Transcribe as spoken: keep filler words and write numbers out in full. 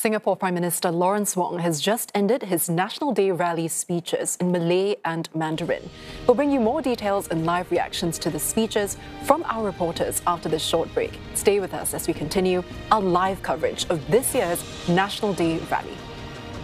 Singapore Prime Minister Lawrence Wong has just ended his National Day rally speeches in Malay and Mandarin. We'll bring you more details and live reactions to the speeches from our reporters after this short break. Stay with us as we continue our live coverage of this year's National Day rally.